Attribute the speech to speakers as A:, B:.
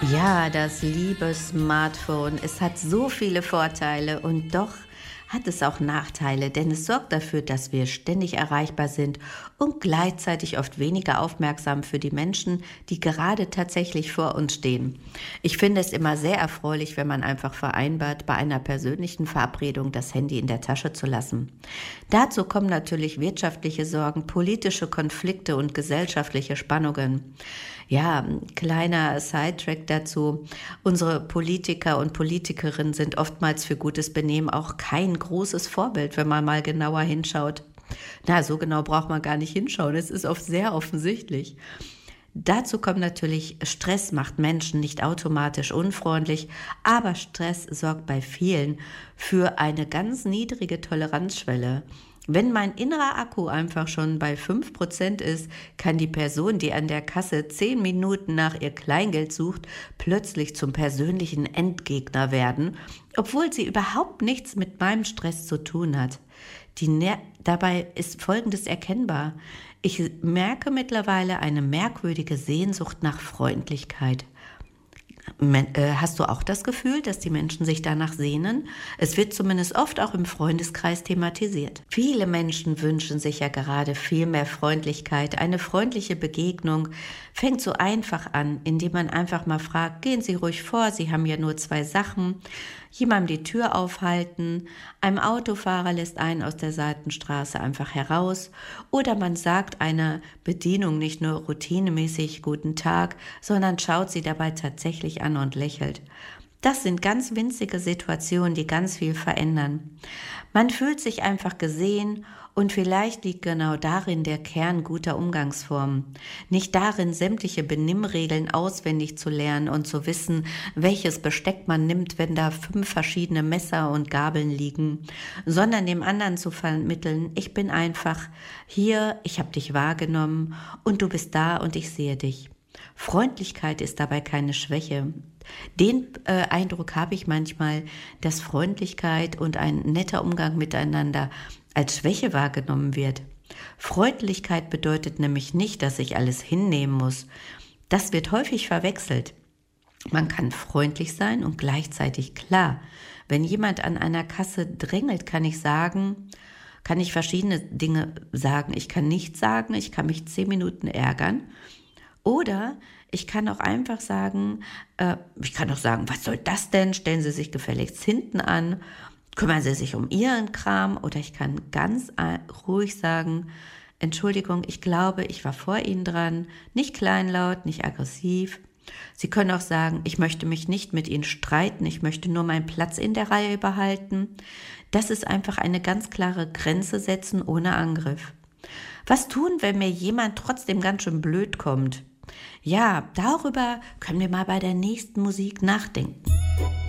A: Ja, das liebe Smartphone. Es hat so viele Vorteile und doch hat es auch Nachteile, denn es sorgt dafür, dass wir ständig erreichbar sind und gleichzeitig oft weniger aufmerksam für die Menschen, die gerade tatsächlich vor uns stehen. Ich finde es immer sehr erfreulich, wenn man einfach vereinbart, bei einer persönlichen Verabredung das Handy in der Tasche zu lassen. Dazu kommen natürlich wirtschaftliche Sorgen, politische Konflikte und gesellschaftliche Spannungen. Ja, ein kleiner Sidetrack dazu. Unsere Politiker und Politikerinnen sind oftmals für gutes Benehmen auch kein großes Vorbild, wenn man mal genauer hinschaut. Na, so genau braucht man gar nicht hinschauen. Es ist oft sehr offensichtlich. Dazu kommt natürlich, Stress macht Menschen nicht automatisch unfreundlich, aber Stress sorgt bei vielen für eine ganz niedrige Toleranzschwelle. Wenn mein innerer Akku einfach schon bei 5% ist, kann die Person, die an der Kasse 10 Minuten nach ihr Kleingeld sucht, plötzlich zum persönlichen Endgegner werden, obwohl sie überhaupt nichts mit meinem Stress zu tun hat. Dabei ist Folgendes erkennbar. Ich merke mittlerweile eine merkwürdige Sehnsucht nach Freundlichkeit. Hast du auch das Gefühl, dass die Menschen sich danach sehnen? Es wird zumindest oft auch im Freundeskreis thematisiert. Viele Menschen wünschen sich ja gerade viel mehr Freundlichkeit. Eine freundliche Begegnung fängt so einfach an, indem man einfach mal fragt, gehen Sie ruhig vor, Sie haben ja nur 2 Sachen. Jemandem die Tür aufhalten, einem Autofahrer lässt einen aus der Seitenstraße einfach heraus oder man sagt einer Bedienung nicht nur routinemäßig Guten Tag, sondern schaut sie dabei tatsächlich an und lächelt. Das sind ganz winzige Situationen, die ganz viel verändern. Man fühlt sich einfach gesehen und vielleicht liegt genau darin der Kern guter Umgangsformen. Nicht darin, sämtliche Benimmregeln auswendig zu lernen und zu wissen, welches Besteck man nimmt, wenn da 5 verschiedene Messer und Gabeln liegen, sondern dem anderen zu vermitteln, ich bin einfach hier, ich habe dich wahrgenommen und du bist da und ich sehe dich. Freundlichkeit ist dabei keine Schwäche. Den Eindruck habe ich manchmal, dass Freundlichkeit und ein netter Umgang miteinander als Schwäche wahrgenommen wird. Freundlichkeit bedeutet nämlich nicht, dass ich alles hinnehmen muss. Das wird häufig verwechselt. Man kann freundlich sein und gleichzeitig klar. Wenn jemand an einer Kasse drängelt, kann ich verschiedene Dinge sagen. Ich kann nichts sagen, ich kann mich 10 Minuten ärgern. Oder ich kann auch einfach sagen, was soll das denn? Stellen Sie sich gefälligst hinten an, kümmern Sie sich um Ihren Kram. Oder ich kann ganz ruhig sagen, Entschuldigung, ich glaube, ich war vor Ihnen dran, nicht kleinlaut, nicht aggressiv. Sie können auch sagen, ich möchte mich nicht mit Ihnen streiten, ich möchte nur meinen Platz in der Reihe behalten. Das ist einfach eine ganz klare Grenze setzen ohne Angriff. Was tun, wenn mir jemand trotzdem ganz schön blöd kommt? Ja, darüber können wir mal bei der nächsten Musik nachdenken.